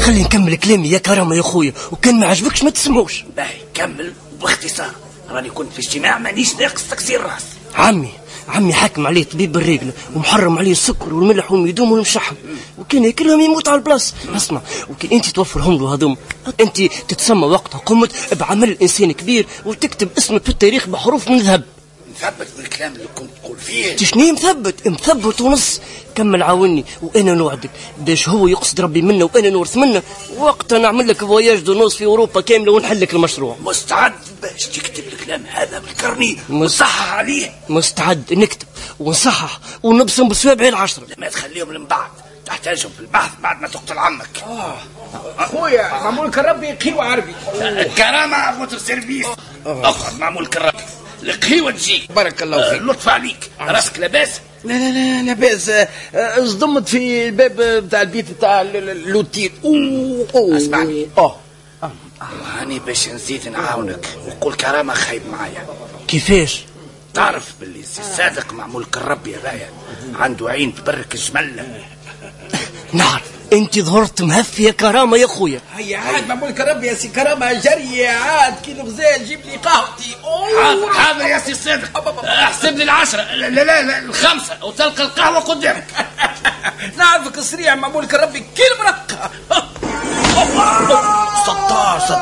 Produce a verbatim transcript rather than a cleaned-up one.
خلي نكمل كلامي يا كرامة يا خويا، وكان ما عجبكش ما تسمعوش. باهي كمل باختصار، راني كنت في اجتماع مانيش ناقص تكسير راس. عمي عمي حاكم عليه طبيب بالرجل ومحرم عليه السكر والملح والميدوم والمشحم، وكان ياكلهم يموت على البلاص. اسمع، وكان انت توفرهم له هذوم، انت تتسمى وقتها قمت بعمل انسان كبير وتكتب اسمك في التاريخ بحروف من ذهب. مثبت بالكلام اللي كنت تقول فيه؟ تشني مثبت؟ مثبت ونص. كمل عاوني وانا نوعدك باش هو يقصد ربي منا وانا نورث منه، وقتها نعمل لك فواياج دو نوس في اوروبا كامله ونحل لك المشروع. مستعد باش تكتب الكلام هذا بالكرني وتصحح عليه؟ مستعد نكتب ونصحح ونبصم بسوابعي العشرة. لما تخليهم من بعد تحتاجهم في البحث بعد ما تقتل عمك. اه خويا معمول كربي قهوة عربي. كرامة فوتر سيرفيس. اقعد معمول كربي القهوة تجي. بارك الله فيك. لطف عليك. راسك لاباس؟ لا لا لا لاباس. صدمت في الباب بتاع البيت بتاع اللوتيل. اوه اوه اسمعني. اه هاني باش نزيد نعاونك وقول كرامة خايب معايا. كيفاش؟ تعرف باللي سي صادق معمول كالرب يا بايا عنده عين تبرك الجمل. نعرف انت ظهرت مهفي يا كرامة يا خويا. هيا عاد معمول كرب يا سي كرامة جري عاد كي الغزال جيب لي قهوتي. حاضر حاضر يا سي صادق، احسب لي العشرة. لا لا لا الخمسة وتلقى القهوة قدامك. نعرفك سريع معمول كربي كل مرقة. ستاشر